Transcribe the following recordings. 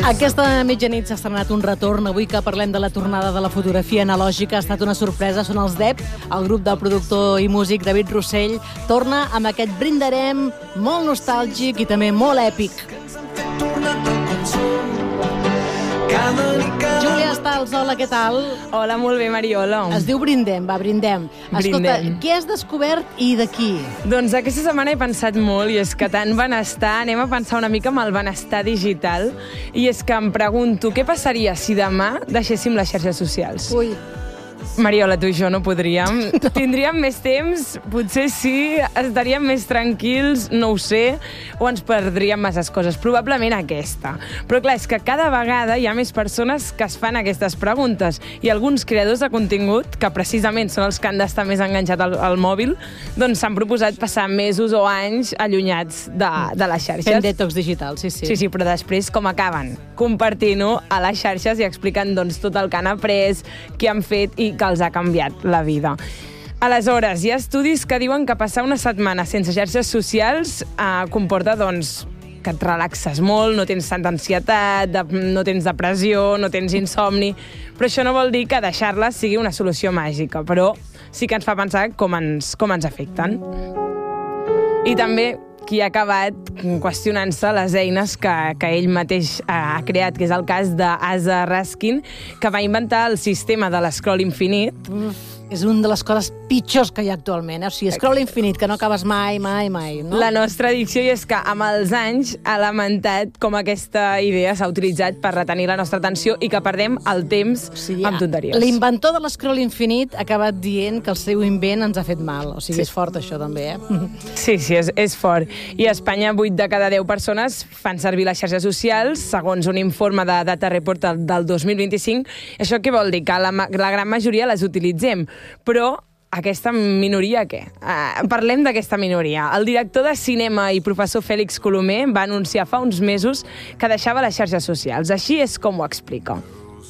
Aquesta mitjanit s'ha estrenat un retorn. Avui que parlem de la tornada de la fotografia analògica ha estat una sorpresa. Són els DEP, el grup del productor i músic David Rossell. Torna amb aquest Brindarem molt nostàlgic i també molt èpic. Júlia Stals, hola, què tal? Hola, molt bé, Mariola. Es diu Brindem, va, brindem. Escolta, què has descobert i de qui? Doncs aquesta setmana he pensat molt, i és que tant benestar, anem a pensar una mica amb el benestar digital, i és que em pregunto, què passaria si demà deixéssim les xarxes socials? Ui. Mariola, tu i jo no podríem. Tindríem més temps, potser sí, estaríem més tranquils, no ho sé, o ens perdríem masses coses. Probablement aquesta. Però clar, és que cada vegada hi ha més persones que es fan aquestes preguntes, i alguns creadors de contingut, que precisament són els que han d'estar més enganxats al mòbil, doncs s'han proposat passar mesos o anys allunyats de les xarxes. Fent detox digital, sí. Sí, però després com acaben? Compartint-ho a les xarxes i explicant doncs, tot el que han après, què han fet i que els ha canviat la vida. Aleshores, hi ha estudis que diuen que passar una setmana sense xarxes socials comporta doncs, que et relaxes molt, no tens tanta ansietat, no tens depressió, no tens insomni, però això no vol dir que deixar-les sigui una solució màgica, però sí que ens fa pensar com ens afecten. I també qui ha acabat qüestionant-se les eines que ell mateix ha creat, que és el cas d'Asa Raskin, que va inventar el sistema de l'escroll infinit. És una de les coses pitjors que hi ha actualment. O sigui, scroll infinit, que no acabes mai, no? La nostra addicció, i és que amb els anys ha lamentat com aquesta idea s'ha utilitzat per retenir la nostra atenció i que perdem el temps amb tonteries. L'inventor de l'escroll infinit ha acabat dient que el seu invent ens ha fet mal. O sigui, és fort això també, Sí, és fort. I a Espanya 8 de cada 10 persones fan servir les xarxes socials, segons un informe de Data Report del 2025. Això què vol dir? Que la gran majoria les utilitzem. Però aquesta minoria, què? Parlem d'aquesta minoria. El director de cinema i professor Fèlix Colomer va anunciar fa uns mesos que deixava les xarxes socials. Així és com ho explica.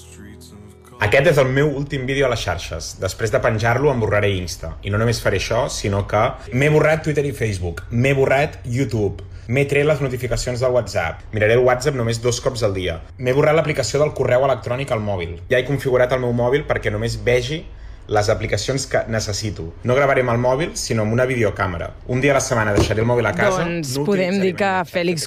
Aquest és el meu últim vídeo a les xarxes. Després de penjar-lo em borraré Insta. I no només faré això, sinó que m'he borrat Twitter i Facebook, m'he borrat YouTube, m'he tret les notificacions del WhatsApp, miraré el WhatsApp només 2 cops al dia, m'he borrat l'aplicació del correu electrònic al mòbil. Ja he configurat el meu mòbil perquè només vegi les aplicacions que necessito. No gravaré amb el mòbil, sinó amb una videocàmera. Un dia a la setmana deixaré el mòbil a casa. Doncs podem dir que Fèlix